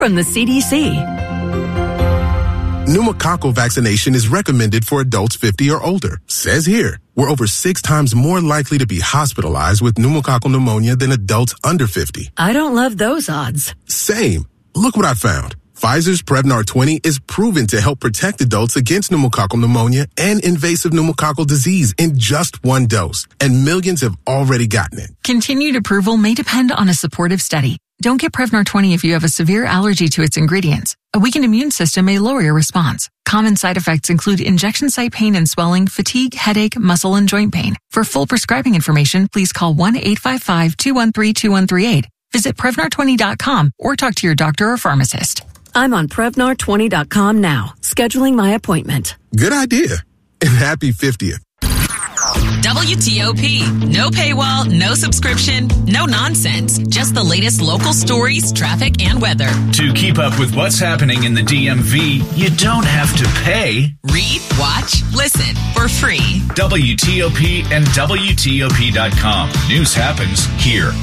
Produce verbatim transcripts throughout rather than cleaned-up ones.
from the C D C. Pneumococcal vaccination is recommended for adults fifty or older. Says here, we're over six times more likely to be hospitalized with pneumococcal pneumonia than adults under fifty. I don't love those odds. Same. Look what I found. Pfizer's Prevnar twenty is proven to help protect adults against pneumococcal pneumonia and invasive pneumococcal disease in just one dose, and millions have already gotten it. Continued approval may depend on a supportive study. Don't get Prevnar twenty if you have a severe allergy to its ingredients. A weakened immune system may lower your response. Common side effects include injection site pain and swelling, fatigue, headache, muscle, and joint pain. For full prescribing information, please call one eight five five, two one three, two one three eight. Visit Prevnar twenty dot com or talk to your doctor or pharmacist. I'm on Prevnar twenty dot com now, scheduling my appointment. Good idea. And happy fiftieth. W T O P. No paywall, no subscription, no nonsense. Just the latest local stories, traffic, and weather. To keep up with what's happening in the D M V, you don't have to pay. Read, watch, listen for free. W T O P and W T O P dot com. News happens here.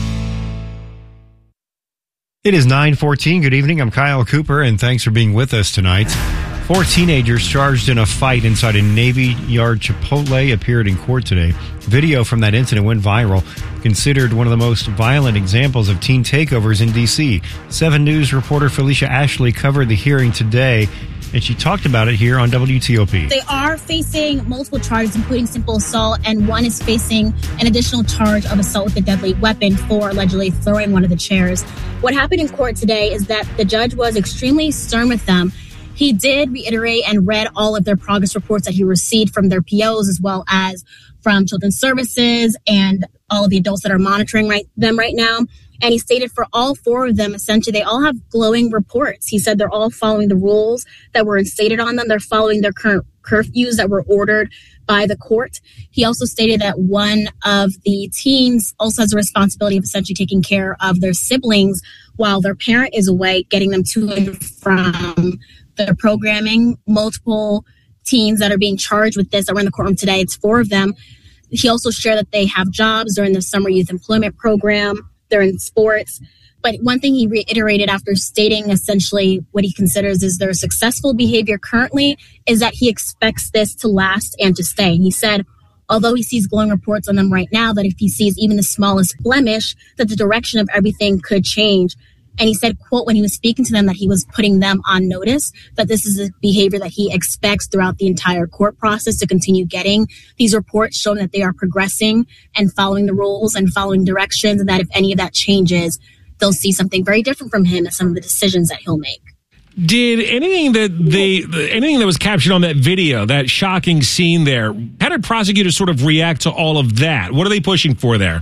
It is nine fourteen. Good evening. I'm Kyle Cooper, and thanks for being with us tonight. Four teenagers charged in a fight inside a Navy Yard Chipotle appeared in court today. Video from that incident went viral, considered one of the most violent examples of teen takeovers in D C. seven News reporter Felicia Ashley covered the hearing today, and she talked about it here on W T O P. They are facing multiple charges, including simple assault, and one is facing an additional charge of assault with a deadly weapon for allegedly throwing one of the chairs. What happened in court today is that the judge was extremely stern with them. He did reiterate and read all of their progress reports that he received from their P Os as well as from Children's Services and all of the adults that are monitoring right, them right now. And he stated for all four of them, essentially, they all have glowing reports. He said they're all following the rules that were instated on them. They're following their current curfews that were ordered by the court. He also stated that one of the teens also has a responsibility of essentially taking care of their siblings while their parent is away, getting them to and from their programming. Multiple teens that are being charged with this that were in the courtroom today. It's four of them. He also shared that they have jobs during the Summer Youth Employment Program. They're in sports. But one thing he reiterated after stating essentially what he considers is their successful behavior currently is that he expects this to last and to stay. And he said, although he sees glowing reports on them right now, that if he sees even the smallest blemish, that the direction of everything could change. And he said, quote, when he was speaking to them, that he was putting them on notice, that this is a behavior that he expects throughout the entire court process to continue getting these reports showing that they are progressing and following the rules and following directions, and that if any of that changes, they'll see something very different from him and some of the decisions that he'll make. Did anything that they, anything that was captured on that video, that shocking scene there, how did prosecutors sort of react to all of that? What are they pushing for there?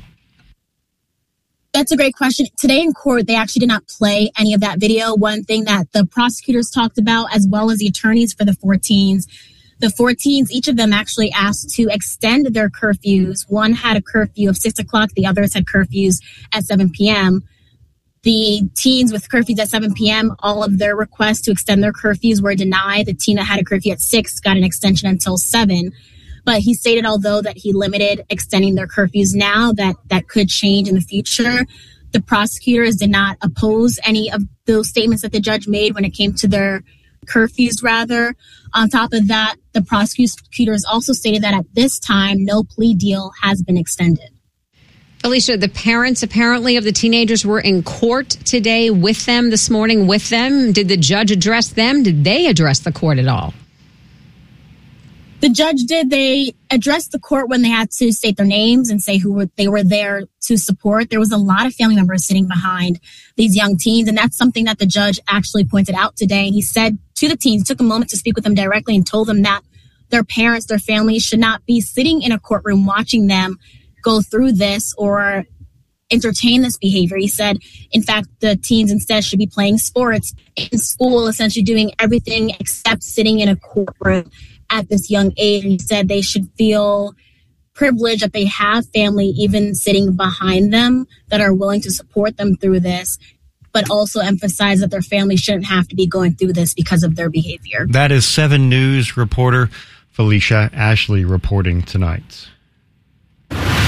That's a great question. Today in court, they actually did not play any of that video. One thing that the prosecutors talked about, as well as the attorneys for the fourteens, the fourteens, each of them actually asked to extend their curfews. One had a curfew of six o'clock. The others had curfews at seven p.m. The teens with curfews at seven p.m., all of their requests to extend their curfews were denied. The teen that had a curfew at six got an extension until seven. But he stated, although that he limited extending their curfews now, that that could change in the future. The prosecutors did not oppose any of those statements that the judge made when it came to their curfews, rather. On top of that, the prosecutors also stated that at this time, no plea deal has been extended. Alicia, the parents apparently of the teenagers were in court today with them, this morning with them. Did the judge address them? Did they address the court at all? The judge did. They addressed the court when they had to state their names and say who were, they were there to support. There was a lot of family members sitting behind these young teens, and that's something that the judge actually pointed out today. And he said to the teens, took a moment to speak with them directly and told them that their parents, their families should not be sitting in a courtroom watching them go through this or entertain this behavior. He said, in fact, the teens instead should be playing sports in school, essentially doing everything except sitting in a courtroom at this young age. He said they should feel privileged that they have family even sitting behind them that are willing to support them through this, but also emphasize that their family shouldn't have to be going through this because of their behavior. That is seven News reporter Felicia Ashley reporting tonight.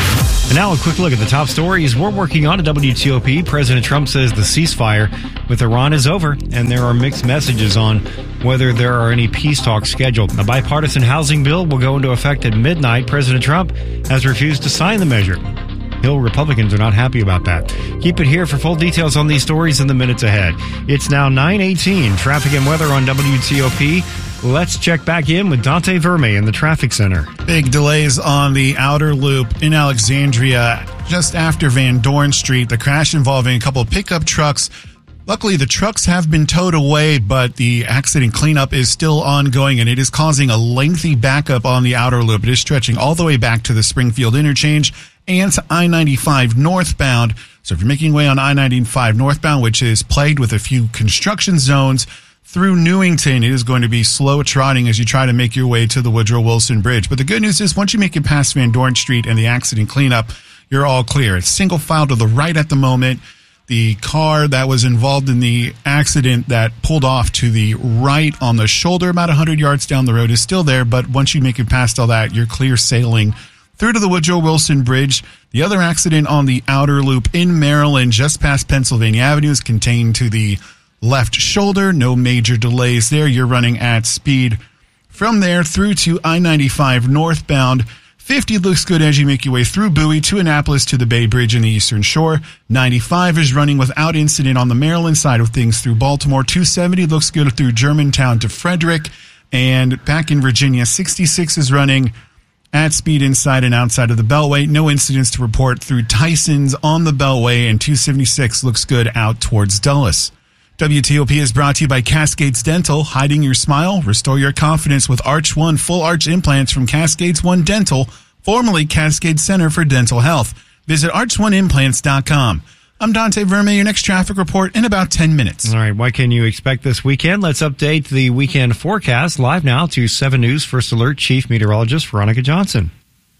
And now a quick look at the top stories we're working on at W T O P. President Trump says the ceasefire with Iran is over, and there are mixed messages on whether there are any peace talks scheduled. A bipartisan housing bill will go into effect at midnight. President Trump has refused to sign the measure. Hill Republicans are not happy about that. Keep it here for full details on these stories in the minutes ahead. It's now nine eighteen. Traffic and weather on W T O P. Let's check back in with Dante Verme in the traffic center. Big delays on the outer loop in Alexandria just after Van Dorn Street. The crash involving a couple of pickup trucks. Luckily, the trucks have been towed away, but the accident cleanup is still ongoing, and it is causing a lengthy backup on the outer loop. It is stretching all the way back to the Springfield interchange and to I ninety-five northbound. So if you're making way on I ninety-five northbound, which is plagued with a few construction zones, through Newington, it is going to be slow trotting as you try to make your way to the Woodrow Wilson Bridge. But the good news is once you make it past Van Dorn Street and the accident cleanup, you're all clear. It's single file to the right at the moment. The car that was involved in the accident that pulled off to the right on the shoulder about one hundred yards down the road is still there. But once you make it past all that, you're clear sailing through to the Woodrow Wilson Bridge. The other accident on the outer loop in Maryland, just past Pennsylvania Avenue, is contained to the left shoulder. No major delays there. You're running at speed from there through to I ninety-five northbound. fifty looks good as you make your way through Bowie to Annapolis to the Bay Bridge in the Eastern Shore. ninety-five is running without incident on the Maryland side of things through Baltimore. two seventy looks good through Germantown to Frederick. And back in Virginia, sixty-six is running at speed inside and outside of the Beltway. No incidents to report through Tyson's on the Beltway, and two seventy-six looks good out towards Dulles. W T O P is brought to you by Cascades Dental. Hiding your smile, restore your confidence with Arch One full arch implants from Cascades One Dental, formerly Cascade Center for Dental Health. Visit arch one implants dot com. I'm Dante Verme. Your next traffic report in about ten minutes. All right, what can you expect this weekend? Let's update the weekend forecast live now to seven News First Alert Chief Meteorologist Veronica Johnson.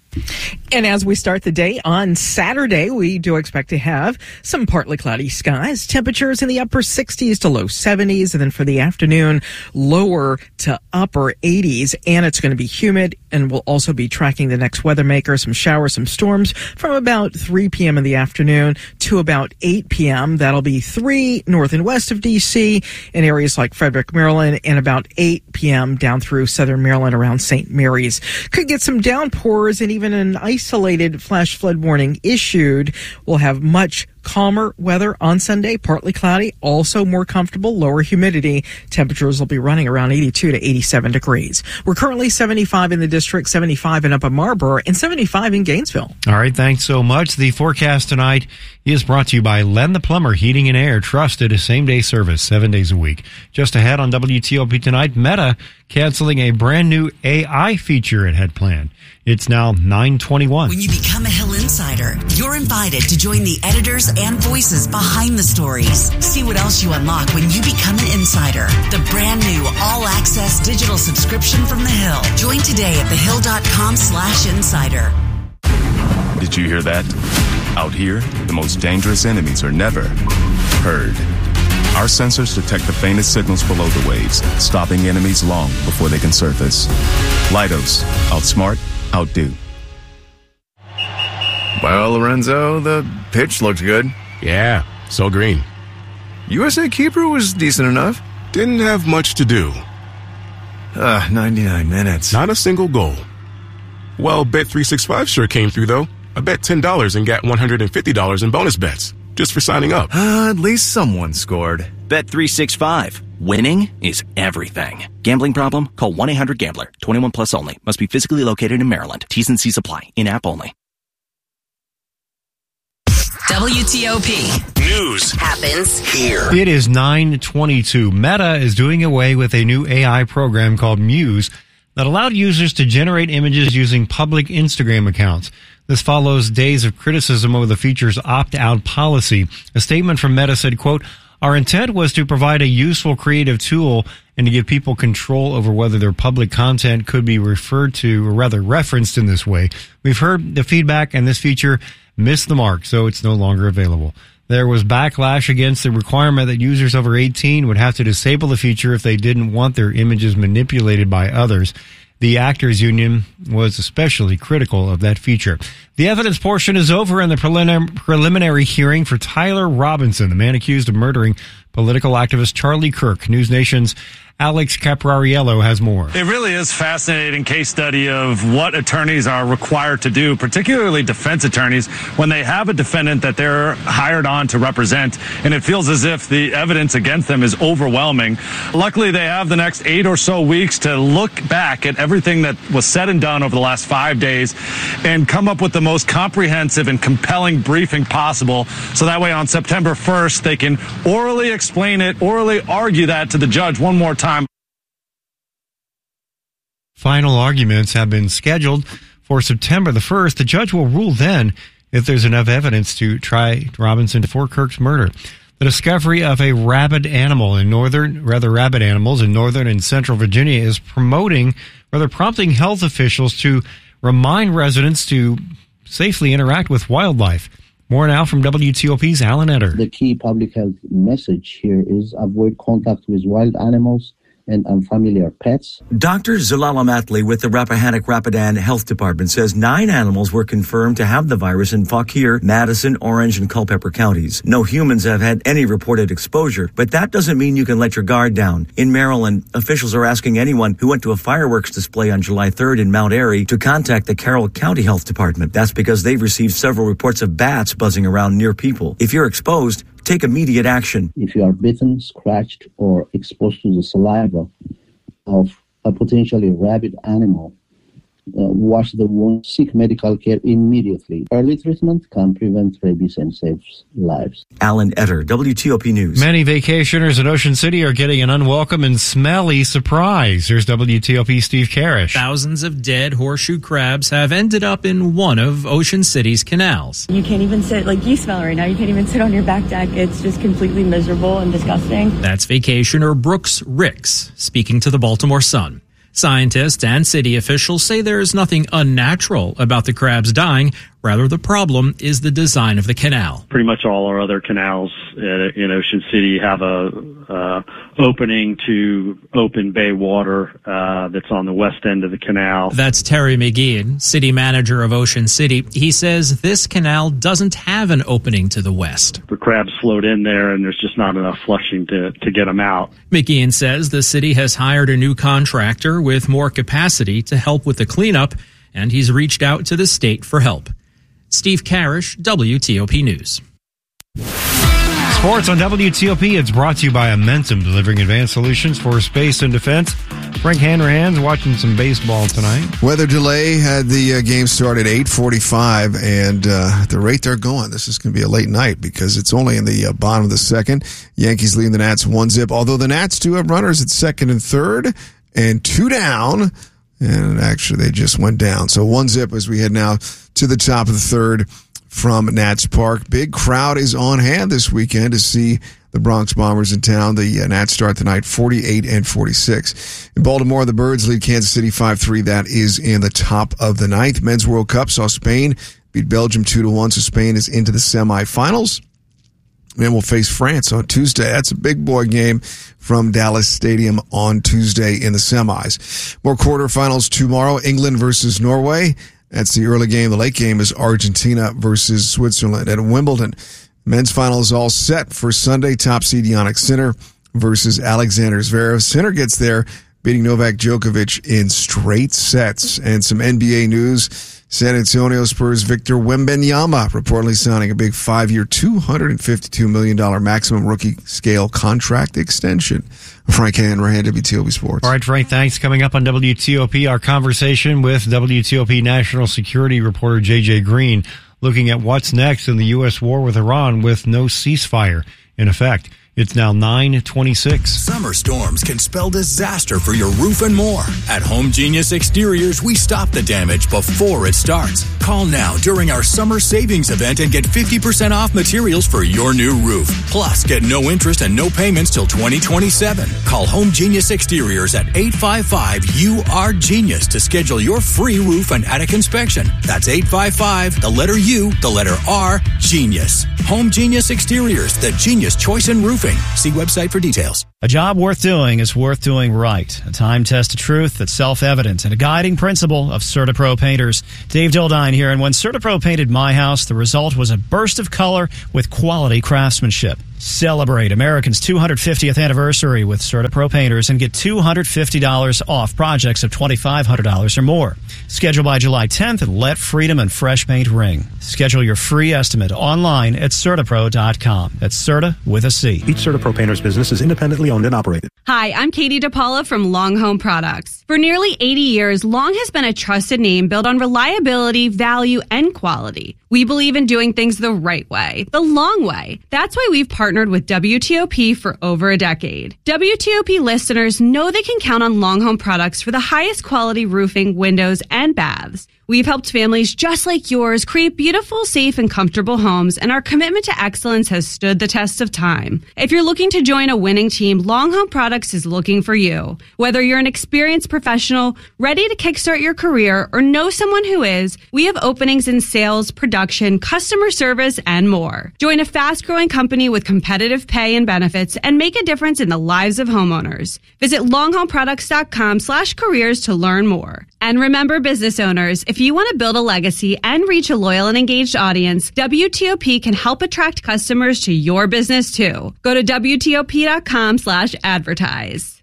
And as we start the day on Saturday, we do expect to have some partly cloudy skies, temperatures in the upper sixties to low seventies, and then for the afternoon, lower to upper eighties, and it's going to be humid, and we'll also be tracking the next weather maker, some showers, some storms from about three p.m. in the afternoon to about eight p.m. That'll be three north and west of D C in areas like Frederick, Maryland, and about eight p.m. down through southern Maryland around Saint Mary's. Could get some downpours and even an isolated flash flood warning issued. We'll have much calmer weather on Sunday, partly cloudy, also more comfortable, lower humidity. Temperatures will be running around eighty-two to eighty-seven degrees. We're currently seventy-five in the district, seventy-five in Upper Marlboro, and seventy-five in Gainesville. All right, thanks so much. The forecast tonight is brought to you by Len the Plumber Heating and Air, trusted same-day service seven days a week. Just ahead on W T O P tonight, Meta canceling a brand new A I feature it had planned. It's now nine twenty-one. When you become a Hill Insider, you're invited to join the editors and voices behind the stories. See what else you unlock when you become an insider. The brand new all-access digital subscription from The Hill. Join today at thehill.com slash insider. Did you hear that? Out here, the most dangerous enemies are never heard. Our sensors detect the faintest signals below the waves, stopping enemies long before they can surface. Leidos, outsmart, outdo. Well, Lorenzo, the pitch looked good. Yeah, so green. U S A Keeper was decent enough. Didn't have much to do. Ah, uh, ninety-nine minutes. Not a single goal. Well, Bet three sixty-five sure came through, though. I bet ten dollars and got one hundred fifty dollars in bonus bets, just for signing up. Uh, at least someone scored. Bet three sixty-five. Winning is everything. Gambling problem? Call one eight hundred gambler. twenty-one plus only. Must be physically located in Maryland. T's and C's apply. In-app only. W T O P. News happens here. It is nine twenty-two. Meta is doing away with a new A I program called Muse that allowed users to generate images using public Instagram accounts. This follows days of criticism over the feature's opt-out policy. A statement from Meta said, quote, "Our intent was to provide a useful creative tool and to give people control over whether their public content could be referred to, or rather referenced in this way. We've heard the feedback, and this feature missed the mark, so it's no longer available." There was backlash against the requirement that users over eighteen would have to disable the feature if they didn't want their images manipulated by others. The actors union was especially critical of that feature. The evidence portion is over in the prelim- preliminary hearing for Tyler Robinson, the man accused of murdering political activist Charlie Kirk. News Nation's Alex Caprariello has more. It really is a fascinating case study of what attorneys are required to do, particularly defense attorneys, when they have a defendant that they're hired on to represent, and it feels as if the evidence against them is overwhelming. Luckily, they have the next eight or so weeks to look back at everything that was said and done over the last five days and come up with the most comprehensive and compelling briefing possible, so that way on September first, they can orally explain it, orally argue that to the judge one more time. Final arguments have been scheduled for September the first. The judge will rule then if there's enough evidence to try Robinson for Kirk's murder. The discovery of a rabid animal in northern, rather rabid animals in northern and central Virginia is promoting, rather prompting health officials to remind residents to safely interact with wildlife. More now from W T O P's Alan Etter. The key public health message here is avoid contact with wild animals and unfamiliar pets. Doctor Zalala Matley with the Rappahannock Rapidan Health Department says nine animals were confirmed to have the virus in Fauquier, Madison, Orange, and Culpeper counties. No humans have had any reported exposure, but that doesn't mean you can let your guard down. In Maryland, officials are asking anyone who went to a fireworks display on July third in Mount Airy to contact the Carroll County Health Department. That's because they've received several reports of bats buzzing around near people. If you're exposed, take immediate action. If you are bitten, scratched, or exposed to the saliva of a potentially rabid animal, uh, wash the wound, seek medical care immediately. Early treatment can prevent rabies and save lives. Alan Etter, W T O P News. Many vacationers in Ocean City are getting an unwelcome and smelly surprise. Here's W T O P Steve Karish. Thousands of dead horseshoe crabs have ended up in one of Ocean City's canals. You can't even sit, like you smell right now, you can't even sit on your back deck. It's just completely miserable and disgusting. That's vacationer Brooks Ricks speaking to the Baltimore Sun. Scientists and city officials say there is nothing unnatural about the crabs dying. Rather, the problem is the design of the canal. Pretty much all our other canals in Ocean City have a uh, opening to open bay water uh, that's on the west end of the canal. That's Terry McGeehan, city manager of Ocean City. He says this canal doesn't have an opening to the west. The crabs float in there, and there's just not enough flushing to, to get them out. McGeehan says the city has hired a new contractor with more capacity to help with the cleanup, and he's reached out to the state for help. Steve Karish, W T O P News. Sports on W T O P. It's brought to you by Amentum, delivering advanced solutions for space and defense. Frank Hanrahan's watching some baseball tonight. Weather delay had the uh, game start at eight forty-five, and uh, at the rate they're going, this is going to be a late night because it's only in the uh, bottom of the second. Yankees leading the Nats one zip, although the Nats do have runners at second and third, and two down. And actually, they just went down. So one zip as we head now to the top of the third from Nats Park. Big crowd is on hand this weekend to see the Bronx Bombers in town. The uh, Nats start tonight forty-eight and forty-six. In Baltimore, the Birds lead Kansas City five three. That is in the top of the ninth. Men's World Cup saw Spain beat Belgium two to one, so Spain is into the semifinals. Then we'll face France on Tuesday. That's a big boy game from Dallas Stadium on Tuesday in the semis. More quarterfinals tomorrow. England versus Norway. That's the early game. The late game is Argentina versus Switzerland. At Wimbledon, men's final is all set for Sunday. Top seed Jannik Sinner versus Alexander Zverev. Sinner gets there, beating Novak Djokovic in straight sets. And some N B A news. San Antonio Spurs Victor Wembanyama reportedly signing a big five-year, two hundred fifty-two million dollars maximum rookie scale contract extension. Frank Hanrahan, W T O P Sports. All right, Frank, thanks. Coming up on W T O P, our conversation with W T O P national security reporter J J Green, looking at what's next in the U S war with Iran with no ceasefire in effect. It's now nine twenty-six. Summer storms can spell disaster for your roof and more. At Home Genius Exteriors, we stop the damage before it starts. Call now during our summer savings event and get fifty percent off materials for your new roof. Plus, get no interest and no payments till twenty twenty-seven. Call Home Genius Exteriors at eight five five U R Genius to schedule your free roof and attic inspection. That's eight five five, the letter U, the letter R, Genius. Home Genius Exteriors, the genius choice in roofing. Roofing. See website for details. A job worth doing is worth doing right. A time-tested truth that's self-evident and a guiding principle of CertaPro painters. Dave Dildine here, and when CertaPro painted my house, the result was a burst of color with quality craftsmanship. Celebrate American's two hundred fiftieth anniversary with CertaPro painters and get two hundred fifty dollars off projects of twenty-five hundred dollars or more. Schedule by July tenth and let freedom and fresh paint ring. Schedule your free estimate online at CertaPro dot com. That's Certa with a C. Each CertaPro painter's business is independently owned and operated. Hi, I'm Katie DePaula from Long Home Products. For nearly eighty years, Long has been a trusted name built on reliability, value, and quality. We believe in doing things the right way, the long way. That's why we've partnered with W T O P for over a decade. W T O P listeners know they can count on Long Home Products for the highest quality roofing, windows, and baths. We've helped families just like yours create beautiful, safe, and comfortable homes, and our commitment to excellence has stood the test of time. If you're looking to join a winning team, Long Home Products is looking for you. Whether you're an experienced professional, ready to kickstart your career, or know someone who is, we have openings in sales, production, customer service, and more. Join a fast-growing company with competitive pay and benefits and make a difference in the lives of homeowners. Visit longhomeproducts.com slash careers to learn more. And remember, business owners, if you want to build a legacy and reach a loyal and engaged audience, W T O P can help attract customers to your business too. Go to W T O P dot com slash advertise.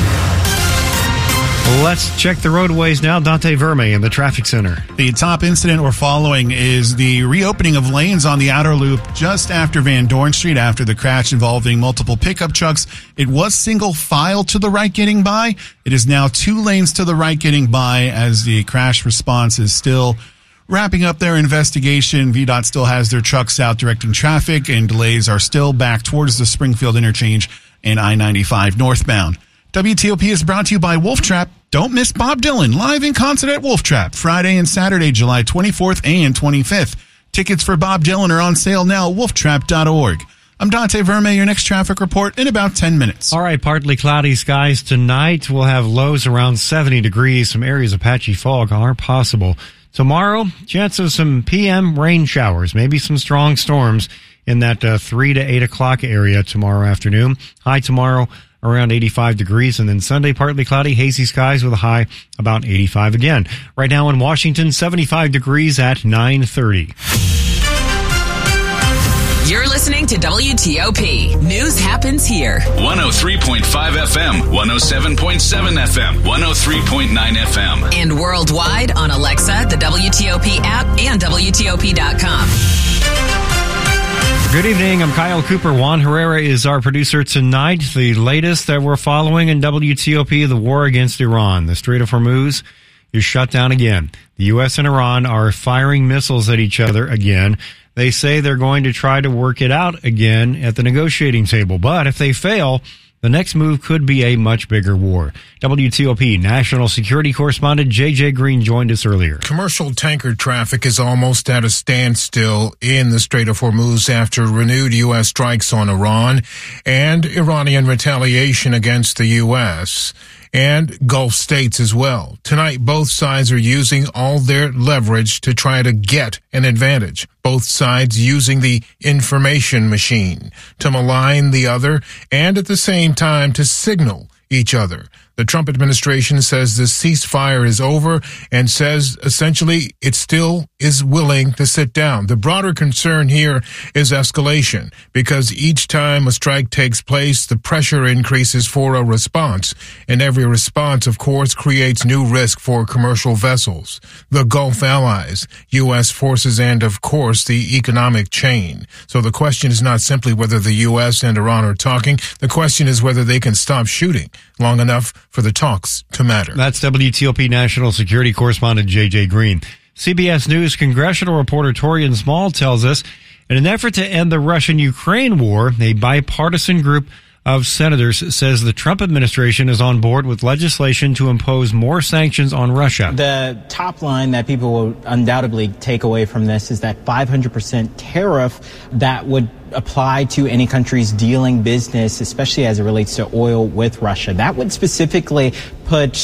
Let's check the roadways now. Dante Verme in the traffic center. The top incident we're following is the reopening of lanes on the outer loop just after Van Dorn Street after the crash involving multiple pickup trucks. It was single file to the right getting by. It is now two lanes to the right getting by as the crash response is still wrapping up their investigation. V DOT still has their trucks out directing traffic, and delays are still back towards the Springfield interchange and I ninety-five northbound. W T O P is brought to you by Wolf Trap. Don't miss Bob Dylan live in concert at Wolf Trap Friday and Saturday, July twenty-fourth and twenty-fifth. Tickets for Bob Dylan are on sale now at wolf trap dot org. I'm Dante Verme, your next traffic report in about ten minutes. All right, partly cloudy skies tonight. We'll have lows around seventy degrees. Some areas of patchy fog are possible. Tomorrow, chance of some P M rain showers, maybe some strong storms in that uh, three to eight o'clock area tomorrow afternoon. High tomorrow around eighty-five degrees, and then Sunday partly cloudy, hazy skies with a high about eighty-five again. Right now in Washington, seventy-five degrees at nine thirty. You're listening to W T O P. News happens here. one oh three point five F M, one oh seven point seven F M, one oh three point nine F M. And worldwide on Alexa, the W T O P app, and W T O P dot com. Good evening. I'm Kyle Cooper. Juan Herrera is our producer tonight. The latest that we're following in W T O P, the war against Iran. The Strait of Hormuz is shut down again. The U S and Iran are firing missiles at each other again. They say they're going to try to work it out again at the negotiating table. But if they fail, the next move could be a much bigger war. W T O P national security correspondent J J Green joined us earlier. Commercial tanker traffic is almost at a standstill in the Strait of Hormuz after renewed U S strikes on Iran and Iranian retaliation against the U S and Gulf states as well. Tonight, both sides are using all their leverage to try to get an advantage. Both sides using the information machine to malign the other and at the same time to signal each other. The Trump administration says the ceasefire is over and says essentially it still is willing to sit down. The broader concern here is escalation because each time a strike takes place, the pressure increases for a response. And every response, of course, creates new risk for commercial vessels, the Gulf allies, U S forces, and, of course, the economic chain. So the question is not simply whether the U S and Iran are talking. The question is whether they can stop shooting long enough for the talks to matter. That's W T O P national security correspondent J J Green. C B S News congressional reporter Torian Small tells us, in an effort to end the Russian-Ukraine war, a bipartisan group of senators says the Trump administration is on board with legislation to impose more sanctions on Russia. The top line that people will undoubtedly take away from this is that five hundred percent tariff that would apply to any countries dealing business, especially as it relates to oil with Russia. That would specifically put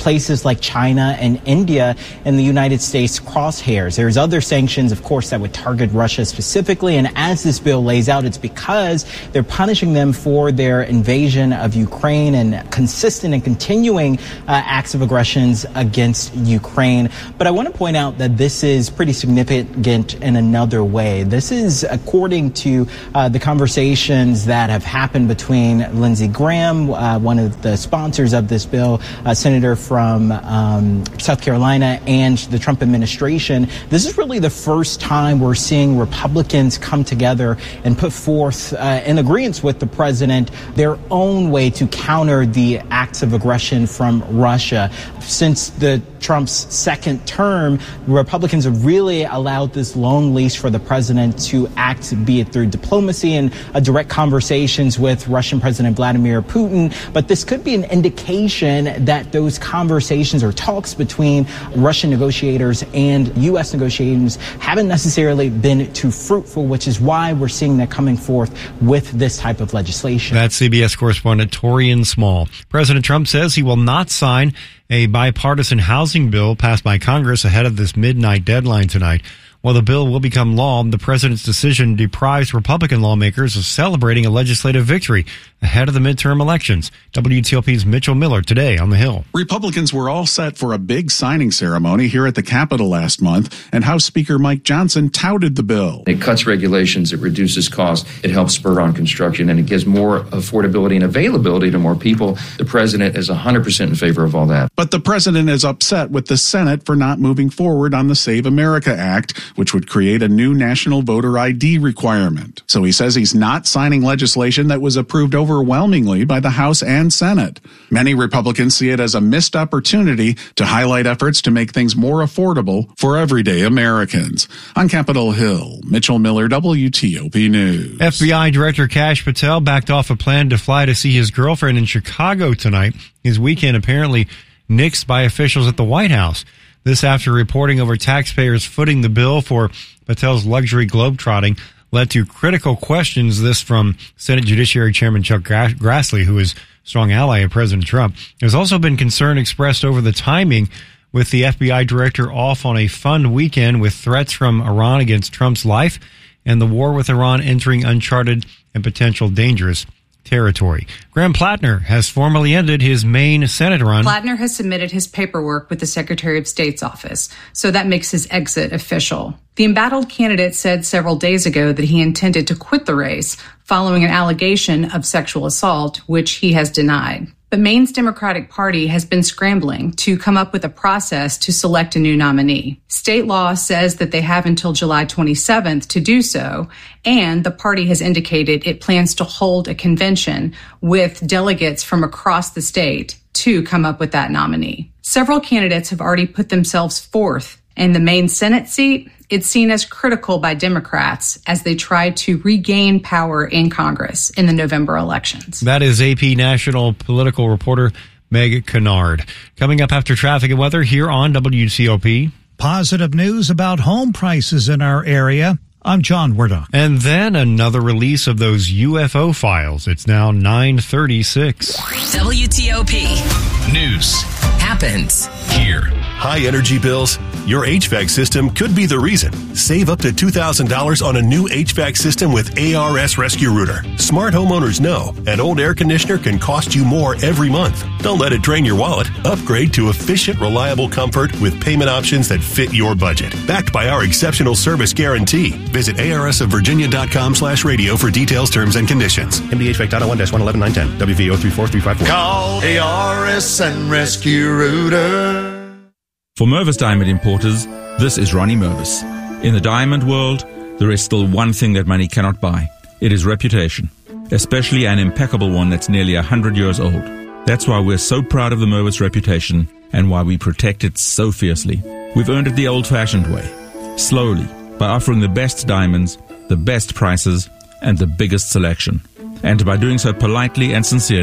places like China and India in the United States crosshairs. There's other sanctions, of course, that would target Russia specifically. And as this bill lays out, it's because they're punishing them for their invasion of Ukraine and consistent and continuing uh, acts of aggressions against Ukraine. But I want to point out that this is pretty significant in another way. This is according to uh, the conversations that have happened between Lindsey Graham, uh, one of the sponsors of this bill, a senator from um, South Carolina, and the Trump administration. This is really the first time we're seeing Republicans come together and put forth, uh, in agreement with the president, their own way to counter the acts of aggression from Russia. Since the Trump's second term, Republicans have really allowed this long leash for the president to act, be it through diplomacy and uh, direct conversations with Russian President Vladimir Putin. But this could be an indication that those conversations or talks between Russian negotiators and U S negotiators haven't necessarily been too fruitful, which is why we're seeing that coming forth with this type of legislation. That's C B S correspondent Torian Small. President Trump says he will not sign a bipartisan housing bill passed by Congress ahead of this midnight deadline tonight. While the bill will become law, the president's decision deprives Republican lawmakers of celebrating a legislative victory ahead of the midterm elections. W T O P's Mitchell Miller today on the Hill. Republicans were all set for a big signing ceremony here at the Capitol last month, and House Speaker Mike Johnson touted the bill. It cuts regulations, it reduces costs, it helps spur on construction, and it gives more affordability and availability to more people. The president is one hundred percent in favor of all that. But the president is upset with the Senate for not moving forward on the Save America Act, which would create a new national voter I D requirement. So he says he's not signing legislation that was approved overwhelmingly by the House and Senate. Many Republicans see it as a missed opportunity to highlight efforts to make things more affordable for everyday Americans. On Capitol Hill, Mitchell Miller, W T O P News. F B I Director Kash Patel backed off a plan to fly to see his girlfriend in Chicago tonight. His weekend apparently nixed by officials at the White House. This after reporting over taxpayers footing the bill for Patel's luxury globetrotting led to critical questions. This from Senate Judiciary Chairman Chuck Grassley, who is a strong ally of President Trump. There's also been concern expressed over the timing, with the F B I director off on a fun weekend with threats from Iran against Trump's life and the war with Iran entering uncharted and potential dangerous territory. Graham Plattner has formally ended his Maine Senate run. Plattner has submitted his paperwork with the Secretary of State's office, so that makes his exit official. The embattled candidate said several days ago that he intended to quit the race following an allegation of sexual assault, which he has denied. But Maine's Democratic Party has been scrambling to come up with a process to select a new nominee. State law says that they have until July twenty-seventh to do so, and the party has indicated it plans to hold a convention with delegates from across the state to come up with that nominee. Several candidates have already put themselves forth, and the Maine Senate seat, it's seen as critical by Democrats as they try to regain power in Congress in the November elections. That is A P national political reporter Meg Kennard. Coming up after traffic and weather here on W T O P. Positive news about home prices in our area. I'm John Wardock. And then another release of those U F O files. It's now nine thirty-six. W T O P. News happens here. High energy bills? Your H V A C system could be the reason. Save up to two thousand dollars on a new H V A C system with A R S Rescue Router. Smart homeowners know an old air conditioner can cost you more every month. Don't let it drain your wallet. Upgrade to efficient, reliable comfort with payment options that fit your budget. Backed by our exceptional service guarantee. Visit A R S of Virginia dot com slash radio for details, terms, and conditions. M D H V A C dot one dash one eleven nine ten. W V O three four three five four. Call A R S and Rescue Router. For Mervis Diamond Importers, this is Ronnie Mervis. In the diamond world, there is still one thing that money cannot buy. It is reputation, especially an impeccable one that's nearly one hundred years old. That's why we're so proud of the Mervis reputation and why we protect it so fiercely. We've earned it the old-fashioned way, slowly, by offering the best diamonds, the best prices, and the biggest selection. And by doing so politely and sincerely,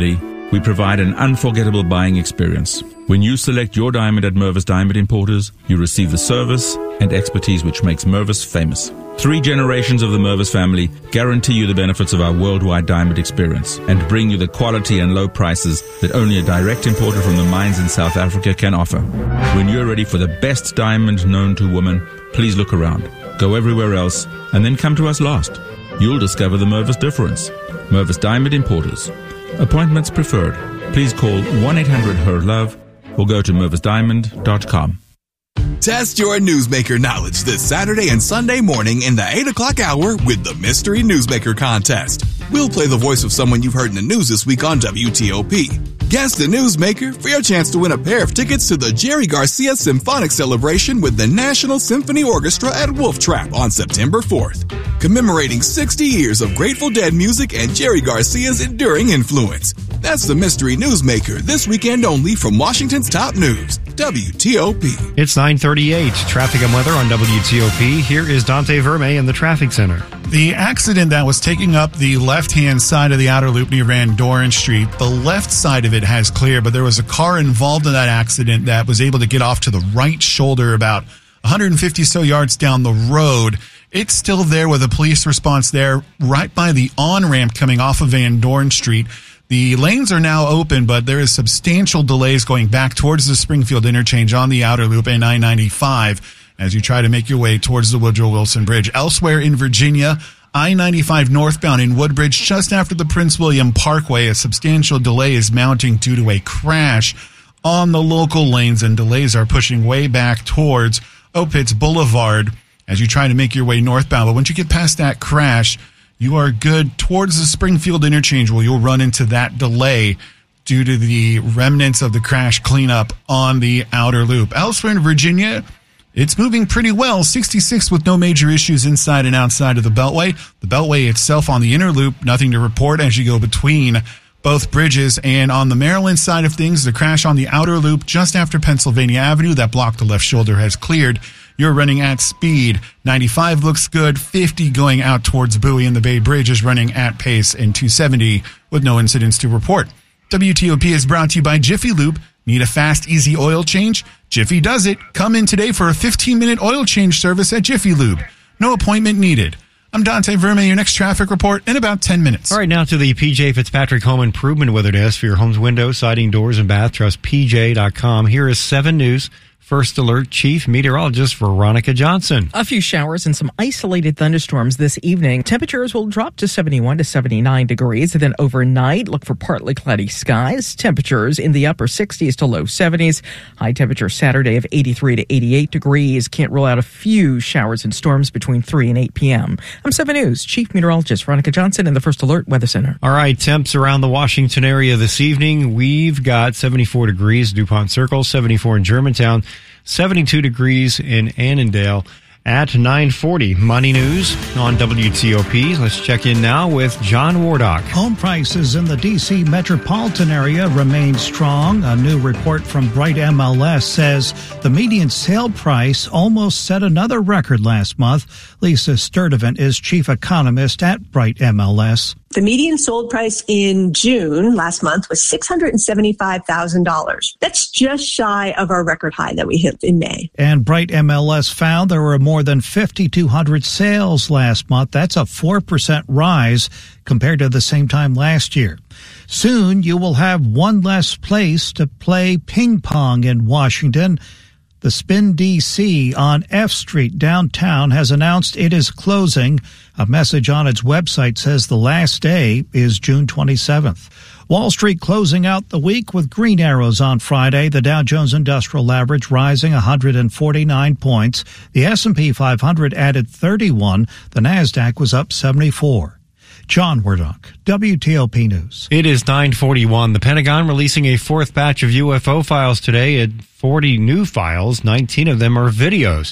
we provide an unforgettable buying experience. When you select your diamond at Mervis Diamond Importers, you receive the service and expertise which makes Mervis famous. Three generations of the Mervis family guarantee you the benefits of our worldwide diamond experience and bring you the quality and low prices that only a direct importer from the mines in South Africa can offer. When you're ready for the best diamond known to woman, please look around. Go everywhere else and then come to us last. You'll discover the Mervis difference. Mervis Diamond Importers. Appointments preferred. Please call one eight hundred H E R LOVE or go to mervis diamond dot com. Test your newsmaker knowledge this Saturday and Sunday morning in the eight o'clock hour with the Mystery Newsmaker Contest. We'll play the voice of someone you've heard in the news this week on W T O P. Guess the newsmaker for your chance to win a pair of tickets to the Jerry Garcia Symphonic Celebration with the National Symphony Orchestra at Wolf Trap on September fourth. Commemorating sixty years of Grateful Dead music and Jerry Garcia's enduring influence. That's the Mystery Newsmaker this weekend only from Washington's top news, W T O P. It's nine thirty-eight. Traffic and weather on W T O P. Here is Dante Verme in the traffic center. The accident that was taking up the left-hand side of the outer loop near Van Doren Street, the left side of it has clear, but there was a car involved in that accident that was able to get off to the right shoulder about one hundred fifty so yards down the road. It's still there with a police response there right by the on-ramp coming off of Van Doren Street. The lanes are now open, but there is substantial delays going back towards the Springfield interchange on the outer loop and I ninety-five as you try to make your way towards the Woodrow Wilson Bridge. Elsewhere in Virginia, I ninety-five northbound in Woodbridge, just after the Prince William Parkway, a substantial delay is mounting due to a crash on the local lanes, and delays are pushing way back towards Opitz Boulevard as you try to make your way northbound. But once you get past that crash, you are good towards the Springfield interchange where you'll run into that delay due to the remnants of the crash cleanup on the outer loop. Elsewhere in Virginia, it's moving pretty well. sixty-six with no major issues inside and outside of the Beltway. The Beltway itself on the inner loop, nothing to report as you go between both bridges. And on the Maryland side of things, the crash on the outer loop just after Pennsylvania Avenue, that blocked the left shoulder, has cleared. You're running at speed. ninety-five looks good. fifty going out towards Bowie, and the Bay Bridge is running at pace, and two seventy with no incidents to report. W T O P is brought to you by Jiffy Lube. Need a fast, easy oil change? Jiffy does it. Come in today for a fifteen-minute oil change service at Jiffy Lube. No appointment needed. I'm Dante Verme, your next traffic report in about ten minutes. All right, now to the P J Fitzpatrick Home Improvement Weather Desk for your home's windows, siding, doors, and bath. Trust P J dot com. Here is seven News First Alert Chief Meteorologist Veronica Johnson. A few showers and some isolated thunderstorms this evening. Temperatures will drop to seventy-one to seventy-nine degrees. And then overnight, look for partly cloudy skies. Temperatures in the upper sixties to low seventies. High temperature Saturday of eighty-three to eighty-eight degrees. Can't rule out a few showers and storms between three and eight p.m. I'm seven News Chief Meteorologist Veronica Johnson in the First Alert Weather Center. All right, temps around the Washington area this evening. We've got seventy-four degrees DuPont Circle, seventy-four in Germantown, seventy-two degrees in Annandale. At nine forty, Money News on W T O P. Let's check in now with John Wardock. Home prices in the D C metropolitan area remain strong. A new report from Bright M L S says the median sale price almost set another record last month. Lisa Sturdivant is chief economist at Bright M L S. The median sold price in June last month was six hundred seventy-five thousand dollars. That's just shy of our record high that we hit in May. And Bright M L S found there were more than five thousand two hundred sales last month. That's a four percent rise compared to the same time last year. Soon you will have one less place to play ping pong in Washington. The Spin D C on F Street downtown has announced it is closing. A message on its website says the last day is June twenty-seventh. Wall Street closing out the week with green arrows on Friday. The Dow Jones Industrial Average rising one hundred forty-nine points. The S and P five hundred added thirty-one. The Nasdaq was up seventy-four. John Wardock, W T O P News. It is nine forty-one. The Pentagon releasing a fourth batch of U F O files today. At forty new files, nineteen of them are videos.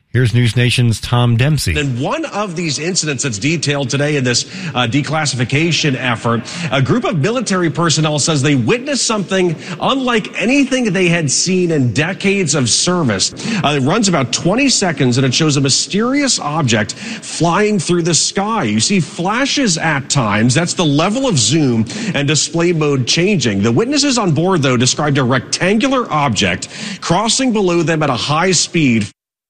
Here's News Nation's Tom Dempsey. In one of these incidents that's detailed today in this uh, declassification effort, a group of military personnel says they witnessed something unlike anything they had seen in decades of service. Uh, it runs about twenty seconds and it shows a mysterious object flying through the sky. You see flashes at times. That's the level of zoom and display mode changing. The witnesses on board, though, described a rectangular object crossing below them at a high speed.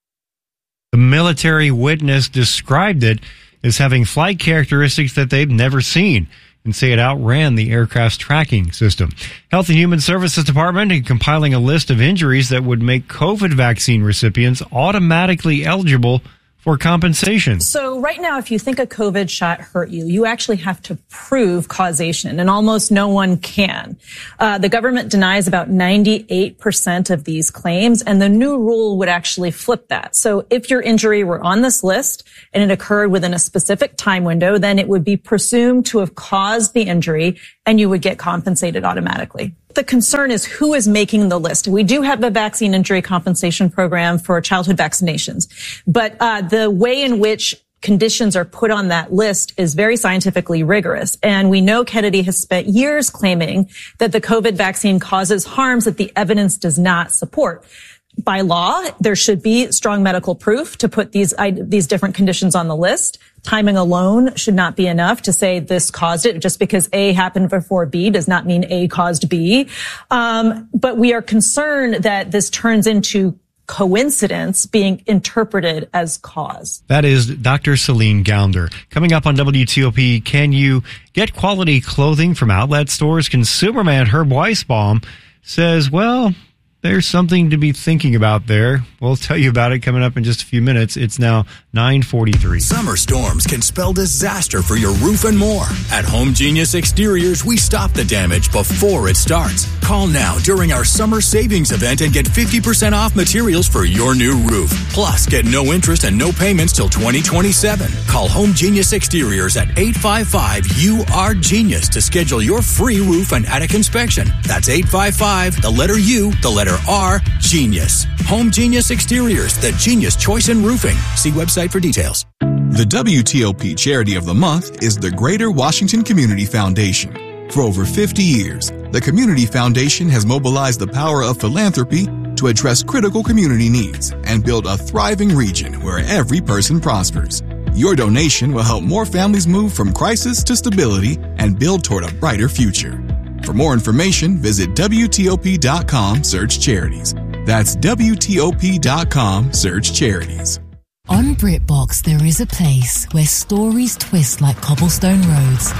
The military witness described it as having flight characteristics that they've never seen and say it outran the aircraft's tracking system. Health and Human Services Department is compiling a list of injuries that would make COVID vaccine recipients automatically eligible for compensation. So right now, if you think a COVID shot hurt you, you actually have to prove causation, and almost no one can. Uh, the government denies about ninety-eight percent of these claims, and the new rule would actually flip that. So if your injury were on this list and it occurred within a specific time window, then it would be presumed to have caused the injury, and you would get compensated automatically. The concern is who is making the list. We do have a vaccine injury compensation program for childhood vaccinations, but uh, the way in which conditions are put on that list is very scientifically rigorous. And we know Kennedy has spent years claiming that the COVID vaccine causes harms that the evidence does not support. By law, there should be strong medical proof to put these these different conditions on the list. Timing alone should not be enough to say this caused it. Just because A happened before B does not mean A caused B. Um, but we are concerned that this turns into coincidence being interpreted as cause. That is Doctor Celine Gounder. Coming up on W T O P, can you get quality clothing from outlet stores? Consumer man Herb Weisbaum says, well, there's something to be thinking about there. We'll tell you about it coming up in just a few minutes. It's now nine forty-three. Summer storms can spell disaster for your roof and more. At Home Genius Exteriors, we stop the damage before it starts. Call now during our summer savings event and get fifty percent off materials for your new roof. Plus, get no interest and no payments till twenty twenty-seven. Call Home Genius Exteriors at eight five five U R Genius to schedule your free roof and attic inspection. That's eight five five, the letter U, the letter R, Genius. Home Genius Exteriors, the genius choice in roofing. See website for details. The W T O P Charity of the Month is the Greater Washington Community Foundation. For over fifty years, the Community Foundation has mobilized the power of philanthropy to address critical community needs and build a thriving region where every person prospers. Your donation will help more families move from crisis to stability and build toward a brighter future. For more information, visit W T O P dot com, search charities. That's W T O P dot com, search charities. On BritBox, there is a place where stories twist like cobblestone roads,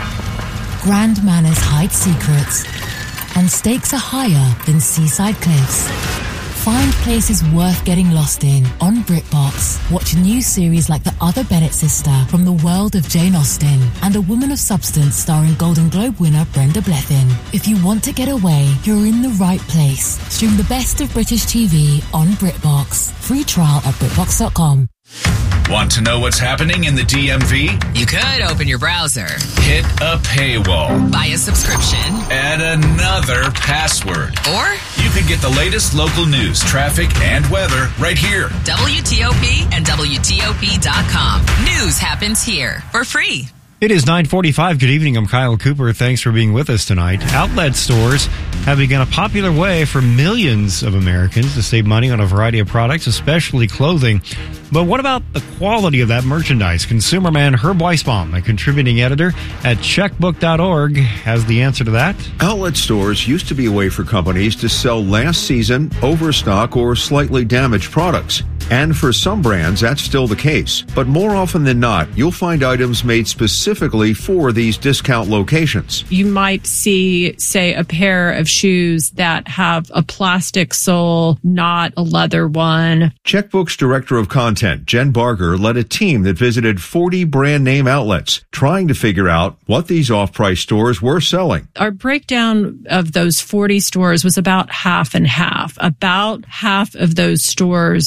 grand manners hide secrets, and stakes are higher than seaside cliffs. Find places worth getting lost in on BritBox. Watch new series like The Other Bennett Sister from the world of Jane Austen and A Woman of Substance starring Golden Globe winner Brenda Blethyn. If you want to get away, you're in the right place. Stream the best of British T V on BritBox. Free trial at BritBox dot com. Want to know what's happening in the D M V? You could open your browser, Hit a paywall, buy a subscription, add another password, or you could get the latest local news, traffic, and weather right here. W T O P and W T O P dot com. News happens here for free. It is nine forty-five. Good evening. I'm Kyle Cooper. Thanks for being with us tonight. Outlet stores have become a popular way for millions of Americans to save money on a variety of products, especially clothing. But what about the quality of that merchandise? Consumer man Herb Weisbaum, a contributing editor at checkbook dot org, has the answer to that. Outlet stores used to be a way for companies to sell last season, overstock, or slightly damaged products. And for some brands, that's still the case. But more often than not, you'll find items made specifically for these discount locations. You might see, say, a pair of shoes that have a plastic sole, not a leather one. Checkbook's director of content, Jen Barger, led a team that visited forty brand name outlets, trying to figure out what these off-price stores were selling. Our breakdown of those forty stores was about half and half. About half of those stores manufactured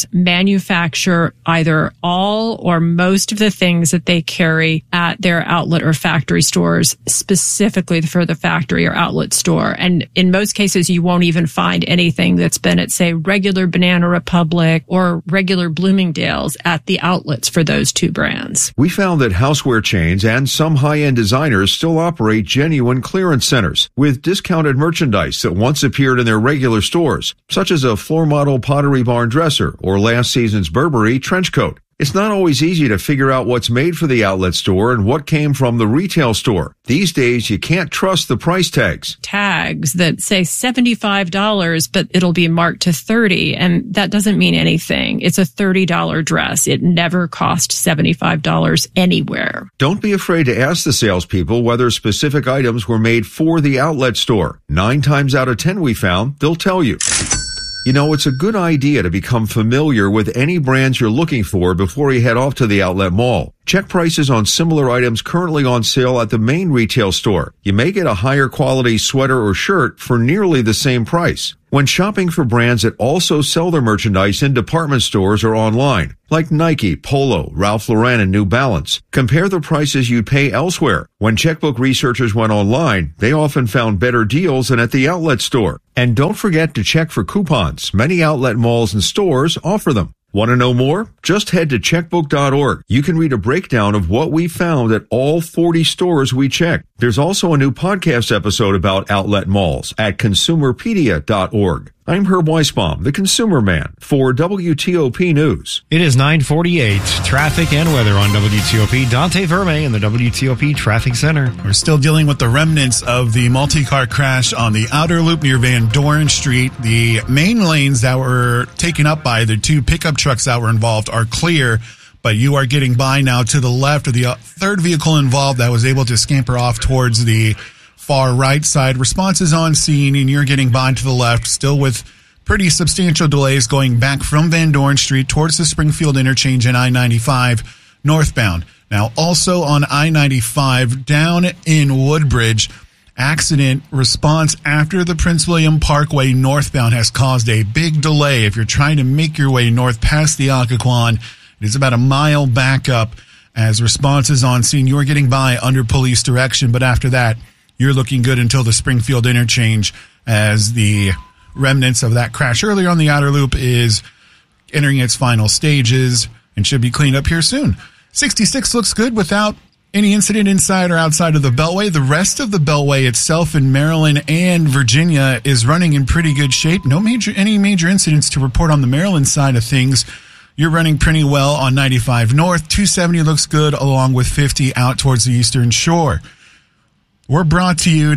manufacture either all or most of the things that they carry at their outlet or factory stores, specifically for the factory or outlet store. And in most cases, you won't even find anything that's been at, say, regular Banana Republic or regular Bloomingdale's at the outlets for those two brands. We found that houseware chains and some high-end designers still operate genuine clearance centers with discounted merchandise that once appeared in their regular stores, such as a floor model Pottery Barn dresser or last season's Burberry trench coat. It's not always easy to figure out what's made for the outlet store and what came from the retail store. These days, you can't trust the price tags. Tags that say seventy-five dollars, but it'll be marked to thirty dollars, and that doesn't mean anything. It's a thirty dollars dress. It never cost seventy-five dollars anywhere. Don't be afraid to ask the salespeople whether specific items were made for the outlet store. Nine times out of ten, we found, they'll tell you. You know, it's a good idea to become familiar with any brands you're looking for before you head off to the outlet mall. Check prices on similar items currently on sale at the main retail store. You may get a higher quality sweater or shirt for nearly the same price. When shopping for brands that also sell their merchandise in department stores or online, like Nike, Polo, Ralph Lauren, and New Balance, compare the prices you'd pay elsewhere. When checkbook researchers went online, they often found better deals than at the outlet store. And don't forget to check for coupons. Many outlet malls and stores offer them. Want to know more? Just head to checkbook dot org. You can read a breakdown of what we found at all forty stores we checked. There's also a new podcast episode about outlet malls at consumerpedia dot org. I'm Herb Weisbaum, the Consumer Man, for W T O P News. It is nine forty-eight. Traffic and weather on W T O P. Dante Verme in the W T O P Traffic Center. We're still dealing with the remnants of the multi-car crash on the outer loop near Van Doren Street. The main lanes that were taken up by the two pickup trucks that were involved are clear, but you are getting by now to the left of the third vehicle involved that was able to scamper off towards the far right side. Response is on scene, and you're getting by to the left, still with pretty substantial delays going back from Van Doren Street towards the Springfield interchange in I ninety-five northbound. Now, also on I ninety-five down in Woodbridge, accident response after the Prince William Parkway northbound has caused a big delay. If you're trying to make your way north past the Occoquan, it is about a mile back up as response is on scene. You're getting by under police direction, but after that, you're looking good until the Springfield interchange as the remnants of that crash earlier on the outer loop is entering its final stages and should be cleaned up here soon. sixty-six looks good without any incident inside or outside of the Beltway. The rest of the Beltway itself in Maryland and Virginia is running in pretty good shape. No major, any major incidents to report on the Maryland side of things. You're running pretty well on ninety-five North. two seventy looks good along with fifty out towards the Eastern Shore. We're brought to you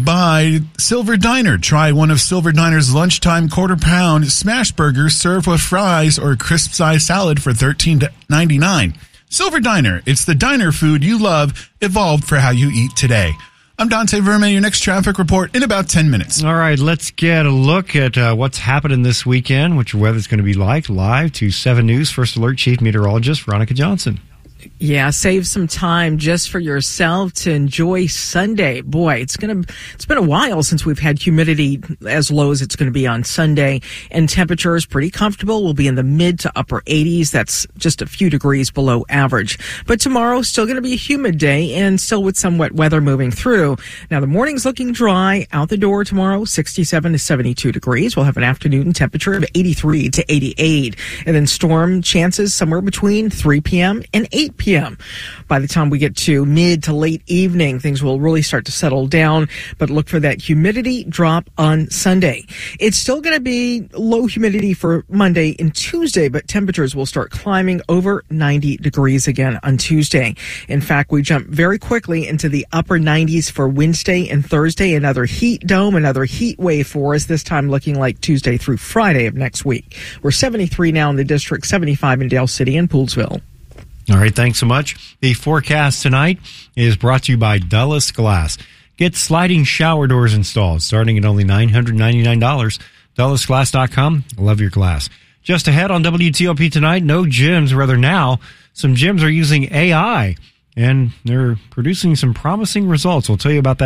by Silver Diner. Try one of Silver Diner's lunchtime quarter pound smash burgers served with fries or crisp size salad for thirteen ninety-nine. Silver Diner. It's the diner food you love, evolved for how you eat today. I'm Dante Verme, your next traffic report in about ten minutes. All right, let's get a look at uh, what's happening this weekend, what your weather's going to be like, live to seven News First Alert Chief Meteorologist Veronica Johnson. Yeah, save some time just for yourself to enjoy Sunday. Boy, it's gonna, it's been a while since we've had humidity as low as it's going to be on Sunday, and temperature is pretty comfortable. We'll be in the mid to upper eighties. That's just a few degrees below average. But tomorrow, still going to be a humid day and still with some wet weather moving through. Now, the morning's looking dry. Out the door tomorrow, sixty-seven to seventy-two degrees. We'll have an afternoon temperature of eighty-three to eighty-eight. And then storm chances somewhere between three p.m. and eight p.m. By the time we get to mid to late evening, things will really start to settle down, but look for that humidity drop on Sunday. It's still going to be low humidity for Monday and Tuesday, but temperatures will start climbing over ninety degrees again on Tuesday. In fact, we jump very quickly into the upper nineties for Wednesday and Thursday, another heat dome, another heat wave for us, this time looking like Tuesday through Friday of next week. We're seventy-three now in the district, seventy-five in Dale City and Poolsville. All right, thanks so much. The forecast tonight is brought to you by Dulles Glass. Get sliding shower doors installed starting at only nine hundred ninety-nine dollars. Dulles Glass dot com. Love your glass. Just ahead on W T O P tonight, no gyms, rather now, some gyms are using A I, and they're producing some promising results. We'll tell you about that just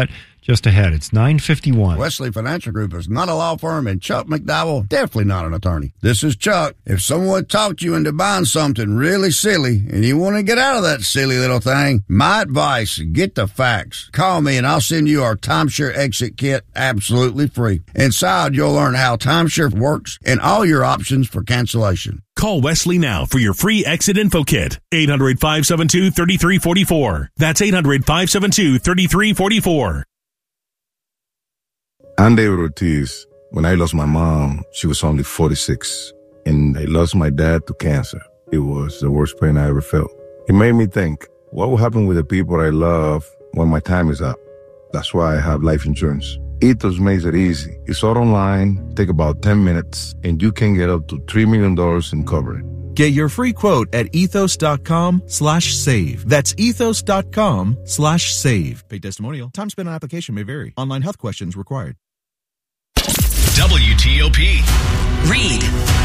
just ahead. It's nine fifty-one. Wesley Financial Group is not a law firm, and Chuck McDowell, definitely not an attorney. This is Chuck. If someone talked you into buying something really silly and you want to get out of that silly little thing, my advice, get the facts. Call me and I'll send you our timeshare exit kit absolutely free. Inside, you'll learn how timeshare works and all your options for cancellation. Call Wesley now for your free exit info kit. eight hundred, five seven two, three three four four. That's eight hundred, five seven two, three three four four. I'm David Ortiz. When I lost my mom, she was only forty-six. And I lost my dad to cancer. It was the worst pain I ever felt. It made me think, what will happen with the people I love when my time is up? That's why I have life insurance. Ethos makes it easy. It's all online, take about ten minutes, and you can get up to three million dollars in coverage. Get your free quote at ethos.com slash save. That's ethos.com slash save. Paid testimonial. Time spent on application may vary. Online health questions required. W T O P. Read.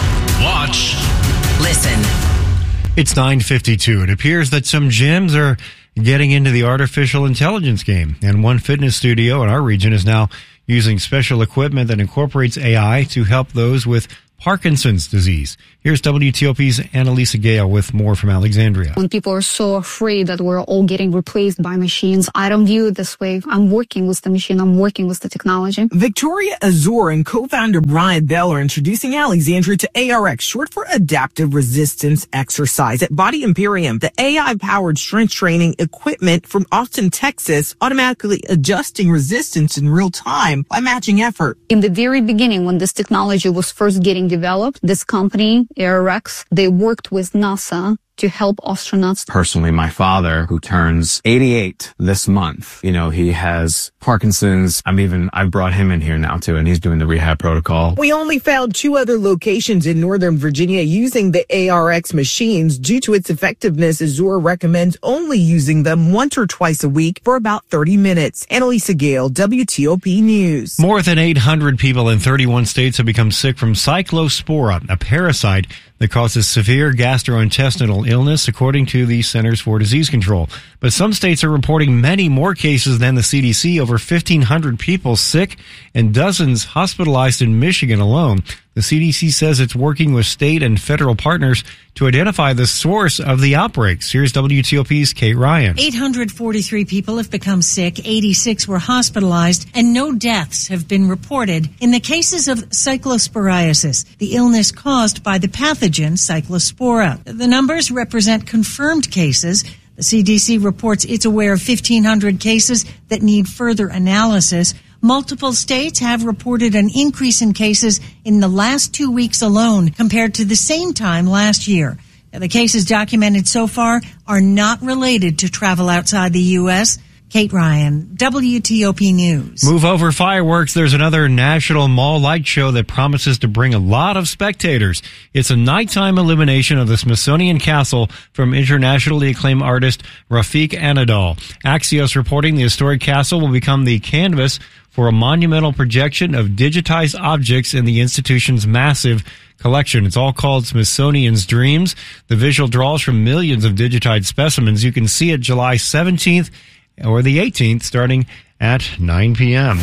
Watch. Listen. It's nine fifty-two. It appears that some gyms are getting into the artificial intelligence game, and one fitness studio in our region is now using special equipment that incorporates A I to help those with Parkinson's disease. Here's W T O P's Annalisa Gale with more from Alexandria. When people are so afraid that we're all getting replaced by machines, I don't view it this way. I'm working with the machine. I'm working with the technology. Victoria Azor and co-founder Brian Bell are introducing Alexandria to A R X, short for Adaptive Resistance Exercise, at Body Imperium, the A I-powered strength training equipment from Austin, Texas, automatically adjusting resistance in real time by matching effort. In the very beginning, when this technology was first getting developed, this company, A R X, they worked with NASA to help astronauts. Personally, my father, who turns eighty-eight this month, you know, he has Parkinson's. I'm even, I've brought him in here now too, and he's doing the rehab protocol. We only found two other locations in Northern Virginia using the A R X machines. Due to its effectiveness, Azure recommends only using them once or twice a week for about thirty minutes. Annalisa Gale, W T O P News. More than eight hundred people in thirty-one states have become sick from Cyclospora, a parasite that causes severe gastrointestinal illness, according to the Centers for Disease Control. But some states are reporting many more cases than the C D C, over fifteen hundred people sick and dozens hospitalized in Michigan alone. The C D C says it's working with state and federal partners to identify the source of the outbreaks. Here's W T O P's Kate Ryan. eight hundred forty-three people have become sick, eighty-six were hospitalized, and no deaths have been reported in the cases of cyclosporiasis, the illness caused by the pathogen Cyclospora. The numbers represent confirmed cases. The C D C reports it's aware of fifteen hundred cases that need further analysis. Multiple states have reported an increase in cases in the last two weeks alone compared to the same time last year. Now, the cases documented so far are not related to travel outside the U S. Kate Ryan, W T O P News. Move over fireworks. There's another national mall light show that promises to bring a lot of spectators. It's a nighttime illumination of the Smithsonian Castle from internationally acclaimed artist Rafiq Anadol. Axios reporting the historic castle will become the canvas for a monumental projection of digitized objects in the institution's massive collection. It's all called Smithsonian's Dreams. The visual draws from millions of digitized specimens. You can see it July seventeenth or the eighteenth, starting at nine p.m.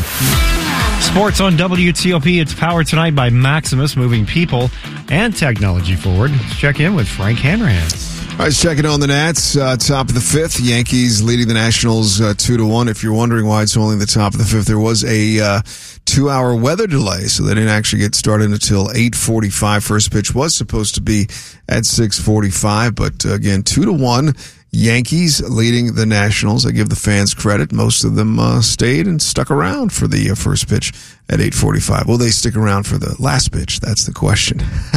Sports on W T O P. It's powered tonight by Maximus, moving people and technology forward. Let's check in with Frank Hanrahan. All right, let's check in on the Nats. Uh, top of the fifth, Yankees leading the Nationals uh, two to one. If you're wondering why it's only the top of the fifth, there was a uh, two-hour weather delay, so they didn't actually get started until eight forty-five. First pitch was supposed to be at six forty-five, but uh, again, two to one. Yankees leading the Nationals. I give the fans credit. Most of them uh, stayed and stuck around for the uh, first pitch at eight forty-five. Will they stick around for the last pitch? That's the question.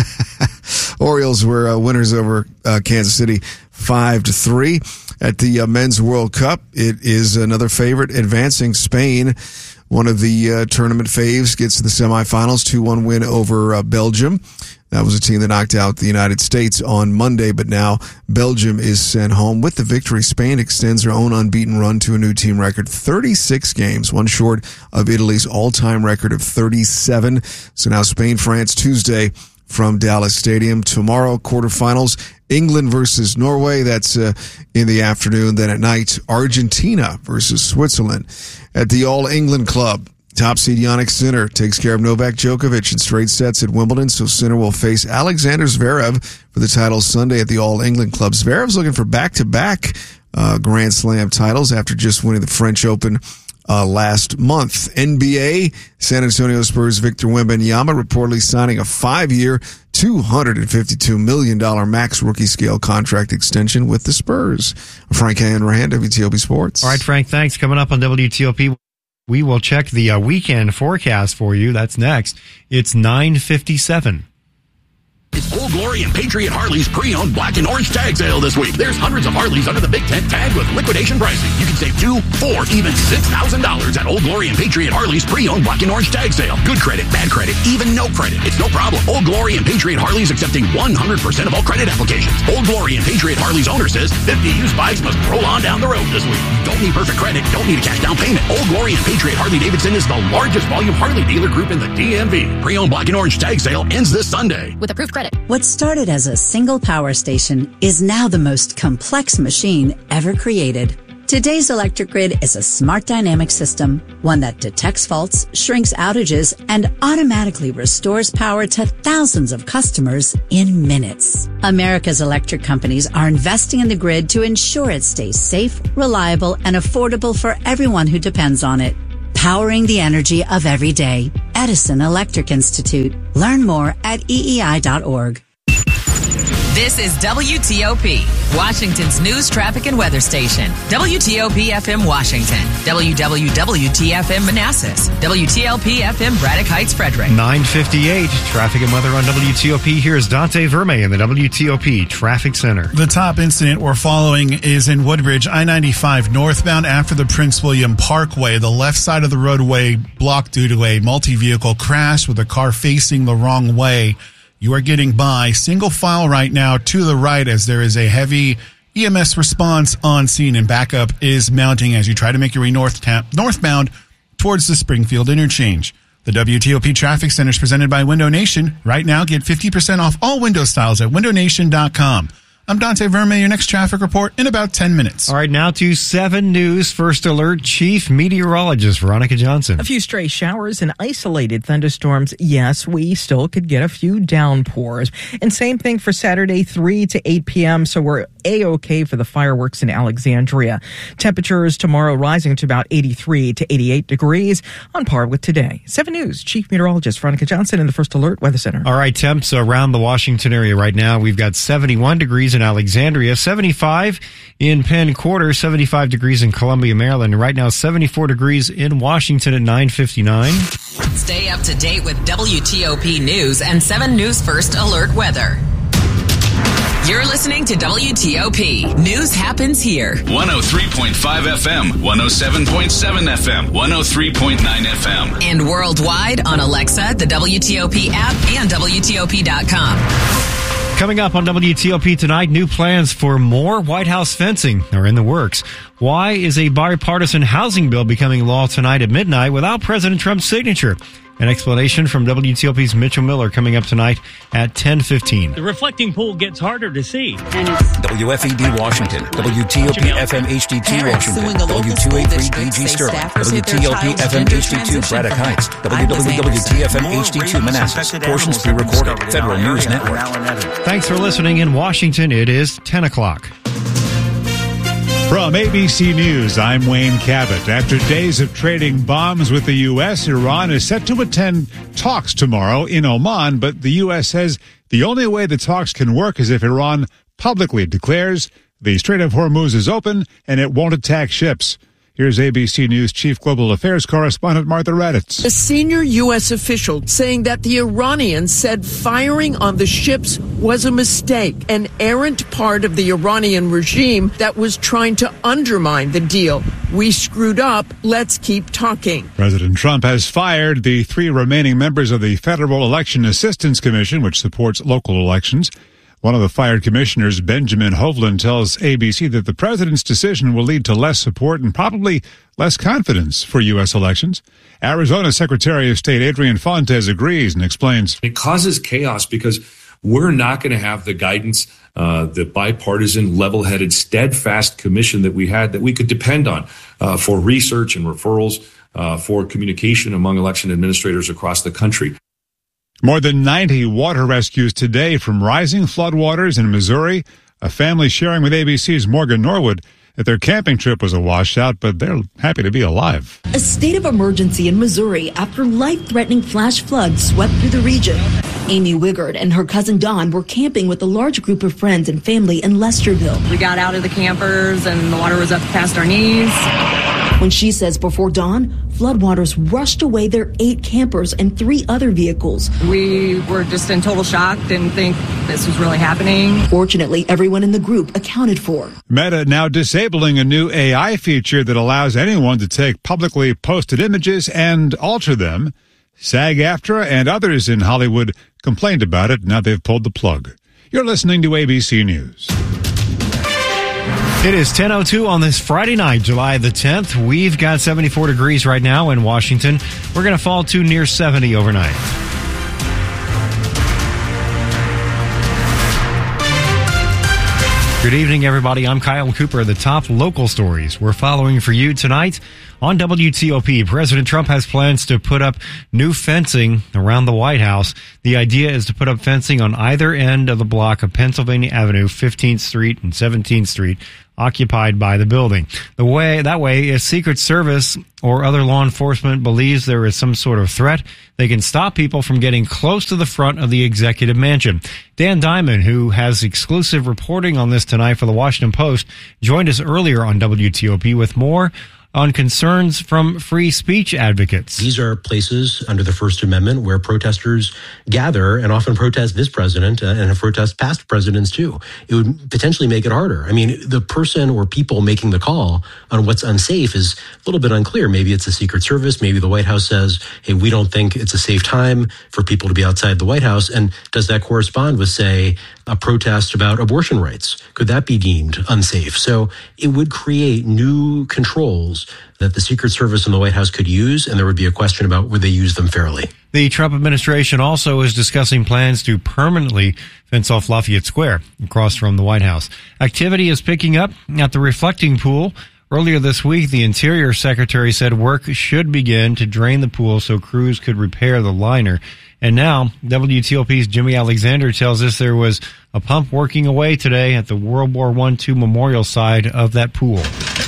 Orioles were uh, winners over uh, Kansas City five to three at the uh, Men's World Cup. It is another favorite advancing. Spain, one of the uh, tournament faves, gets to the semifinals. two one win over uh, Belgium. That was a team that knocked out the United States on Monday, but now Belgium is sent home. With the victory, Spain extends their own unbeaten run to a new team record, thirty-six games, one short of Italy's all-time record of thirty-seven. So now Spain, France, Tuesday from Dallas Stadium. Tomorrow, quarterfinals, England versus Norway. That's uh, in the afternoon. Then at night, Argentina versus Switzerland. At the All England Club, top seed Jannik Sinner takes care of Novak Djokovic in straight sets at Wimbledon, so Sinner will face Alexander Zverev for the title Sunday at the All England Club. Zverev's looking for back-to-back uh, Grand Slam titles after just winning the French Open Uh, last month. N B A, San Antonio Spurs Victor Wembanyama reportedly signing a five-year, two hundred fifty-two million dollars max rookie scale contract extension with the Spurs. Frank Hanrahan, W T O P Sports. All right, Frank, thanks. Coming up on W T O P, we will check the uh, weekend forecast for you. That's next. It's nine fifty-seven. It's Old Glory and Patriot Harley's pre-owned black and orange tag sale this week. There's hundreds of Harleys under the Big Tent tag with liquidation pricing. You can save two, four, even six thousand dollars at Old Glory and Patriot Harley's pre-owned black and orange tag sale. Good credit, bad credit, even no credit. It's no problem. Old Glory and Patriot Harley's accepting one hundred percent of all credit applications. Old Glory and Patriot Harley's owner says fifty used bikes must roll on down the road this week. You don't need perfect credit, don't need a cash down payment. Old Glory and Patriot Harley-Davidson is the largest volume Harley dealer group in the D M V. Pre-owned black and orange tag sale ends this Sunday. With approved credit. What started as a single power station is now the most complex machine ever created. Today's electric grid is a smart dynamic system, one that detects faults, shrinks outages, and automatically restores power to thousands of customers in minutes. America's electric companies are investing in the grid to ensure it stays safe, reliable, and affordable for everyone who depends on it. Powering the energy of every day. Edison Electric Institute. Learn more at E E I dot org. This is W T O P, Washington's news, traffic, and weather station. W T O P F M Washington, W W W T F M Manassas, W T L P F M Braddock Heights, Frederick. nine fifty-eight, traffic and weather on W T O P. Here's Dante Verme in the W T O P Traffic Center. The top incident we're following is in Woodbridge, I ninety-five northbound after the Prince William Parkway. The left side of the roadway blocked due to a multi-vehicle crash with a car facing the wrong way. You are getting by single file right now to the right as there is a heavy E M S response on scene, and backup is mounting as you try to make your way north ta- northbound towards the Springfield interchange. The W T O P Traffic Center is presented by Window Nation. Right now, get fifty percent off all window styles at window nation dot com. I'm Dante Verme, your next traffic report in about ten minutes. All right, now to seven News First Alert Chief Meteorologist Veronica Johnson. A few stray showers and isolated thunderstorms. Yes, we still could get a few downpours. And same thing for Saturday, three to eight p.m., so we're A-OK for the fireworks in Alexandria. Temperatures tomorrow rising to about eighty-three to eighty-eight degrees, on par with today. seven News Chief Meteorologist Veronica Johnson in the First Alert Weather Center. All right, temps around the Washington area right now. We've got seventy-one degrees in Alexandria, seventy-five in Penn Quarter, seventy-five degrees in Columbia, Maryland, and right now seventy-four degrees in Washington at nine fifty-nine. Stay up to date with W T O P News and seven News First Alert Weather. You're listening to W T O P. News happens here. one oh three point five F M, one oh seven point seven F M, one oh three point nine F M. And worldwide on Alexa, the W T O P app, and W T O P dot com. Coming up on W T O P tonight, new plans for more White House fencing are in the works. Why is a bipartisan housing bill becoming law tonight at midnight without President Trump's signature? An explanation from W T O P's Mitchell Miller coming up tonight at ten fifteen. The reflecting pool gets harder to see. W F E D Washington, W T O P F M H D two Washington, W two eighty-three D G Sterling, W T O P F M H D two Braddock Heights, W W W T F M H D two Manassas. Portions pre-recorded. Federal News Network. Thanks for listening. In Washington, it is ten o'clock. From A B C News, I'm Wayne Cabot. After days of trading bombs with the U S, Iran is set to attend talks tomorrow in Oman, but the U S says the only way the talks can work is if Iran publicly declares the Strait of Hormuz is open and it won't attack ships. Here's A B C News Chief Global Affairs Correspondent Martha Raddatz. A senior U S official saying that the Iranians said firing on the ships was a mistake, an errant part of the Iranian regime that was trying to undermine the deal. We screwed up. Let's keep talking. President Trump has fired the three remaining members of the Federal Election Assistance Commission, which supports local elections. One of the fired commissioners, Benjamin Hovland, tells A B C that the president's decision will lead to less support and probably less confidence for U S elections. Arizona Secretary of State Adrian Fontes agrees and explains. It causes chaos because we're not going to have the guidance, uh, the bipartisan, level-headed, steadfast commission that we had that we could depend on uh, for research and referrals, uh, for communication among election administrators across the country. More than ninety water rescues today from rising floodwaters in Missouri. A family sharing with A B C's Morgan Norwood that their camping trip was a washout, but they're happy to be alive. A state of emergency in Missouri after life-threatening flash floods swept through the region. Amy Wigard and her cousin Dawn were camping with a large group of friends and family in Lesterville. We got out of the campers and the water was up past our knees. When she says before dawn, floodwaters rushed away their eight campers and three other vehicles. We were just in total shock, didn't think this was really happening. Fortunately, everyone in the group accounted for. Meta now disabling a new A I feature that allows anyone to take publicly posted images and alter them. SAG-AFTRA and others in Hollywood complained about it. Now they've pulled the plug. You're listening to A B C News. It is ten oh two on this Friday night, July the tenth. We've got seventy-four degrees right now in Washington. We're going to fall to near seventy overnight. Good evening, everybody. I'm Kyle Cooper. The top local stories we're following for you tonight on W T O P. President Trump has plans to put up new fencing around the White House. The idea is to put up fencing on either end of the block of Pennsylvania Avenue, fifteenth Street and seventeenth Street, occupied by the building. The way that way, if Secret Service or other law enforcement believes there is some sort of threat, they can stop people from getting close to the front of the executive mansion. Dan Diamond, who has exclusive reporting on this tonight for the Washington Post, joined us earlier on W T O P with more on concerns from free speech advocates. These are places under the First Amendment where protesters gather and often protest this president uh, and have protest past presidents too. It would potentially make it harder. I mean, the person or people making the call on what's unsafe is a little bit unclear. Maybe it's the Secret Service. Maybe the White House says, hey, we don't think it's a safe time for people to be outside the White House. And does that correspond with, say, a protest about abortion rights? Could that be deemed unsafe? So it would create new controls that the Secret Service and the White House could use, and there would be a question about would they use them fairly. The Trump administration also is discussing plans to permanently fence off Lafayette Square across from the White House. Activity is picking up at the Reflecting Pool. Earlier this week, the Interior Secretary said work should begin to drain the pool so crews could repair the liner. And now, W T O P's Jimmy Alexander tells us there was a pump working away today at the World War One two memorial side of that pool.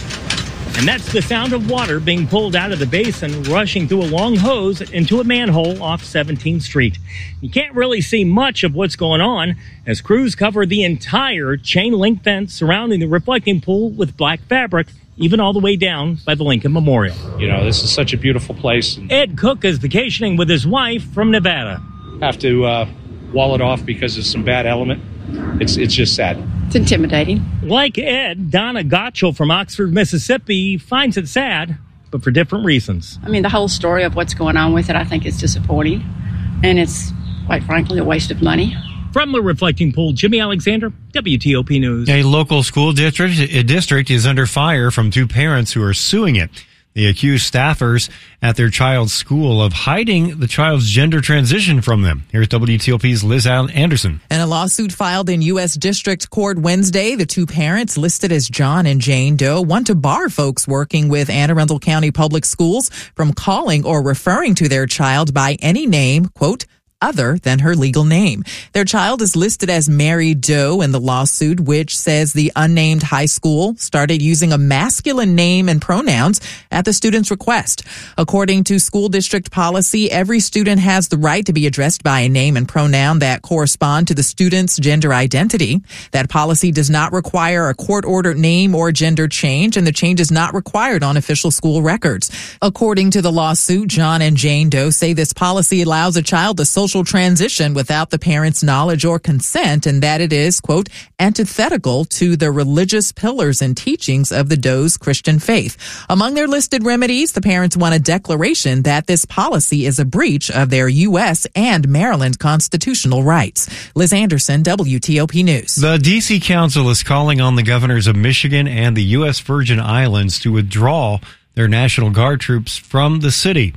And that's the sound of water being pulled out of the basin, rushing through a long hose into a manhole off seventeenth Street. You can't really see much of what's going on as crews cover the entire chain link fence surrounding the Reflecting Pool with black fabric, even all the way down by the Lincoln Memorial. You know, this is such a beautiful place. Ed Cook is vacationing with his wife from Nevada. Have to uh, wall it off because of some bad element. It's it's just sad. It's intimidating. Like Ed, Donna Gottschall from Oxford, Mississippi finds it sad, but for different reasons. I mean, the whole story of what's going on with it, I think is disappointing. And it's, quite frankly, a waste of money. From the Reflecting Pool, Jimmy Alexander, W T O P News. A local school district, a district is under fire from two parents who are suing it. They accuse staffers at their child's school of hiding the child's gender transition from them. Here's W T O P's Liz Anderson. In a lawsuit filed in U S District Court Wednesday, the two parents listed as John and Jane Doe want to bar folks working with Anne Arundel County Public Schools from calling or referring to their child by any name, quote, other than her legal name. Their child is listed as Mary Doe in the lawsuit, which says the unnamed high school started using a masculine name and pronouns at the student's request. According to school district policy, every student has the right to be addressed by a name and pronoun that correspond to the student's gender identity. That policy does not require a court-ordered name or gender change, and the change is not required on official school records. According to the lawsuit, John and Jane Doe say this policy allows a child to social transition without the parent's knowledge or consent, and that it is, quote, antithetical to the religious pillars and teachings of the Doe's Christian faith. Among their listed remedies, the parents want a declaration that this policy is a breach of their U S and Maryland constitutional rights. Liz Anderson, W T O P News. The D C Council is calling on the governors of Michigan and the U S Virgin Islands to withdraw their National Guard troops from the city.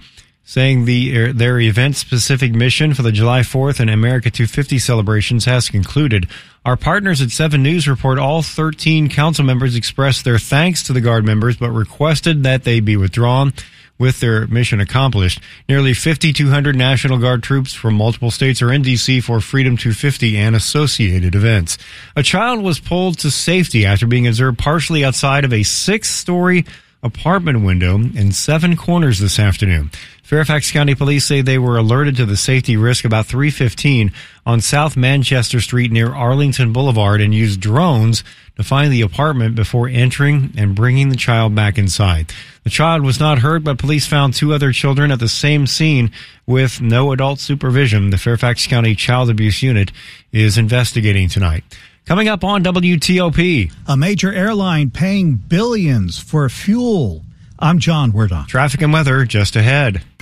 saying the their event-specific mission for the July fourth and America two fifty celebrations has concluded. Our partners at seven News report all thirteen council members expressed their thanks to the Guard members, but requested that they be withdrawn with their mission accomplished. Nearly fifty-two hundred National Guard troops from multiple states are in D C for Freedom two fifty and associated events. A child was pulled to safety after being observed partially outside of a six-story apartment window in Seven Corners this afternoon. Fairfax County Police say they were alerted to the safety risk about three fifteen on South Manchester Street near Arlington Boulevard and used drones to find the apartment before entering and bringing the child back inside. The child was not hurt, but police found two other children at the same scene with no adult supervision. The Fairfax County Child Abuse Unit is investigating tonight. Coming up on W T O P. A major airline paying billions for fuel. I'm John Werdon. Traffic and weather just ahead.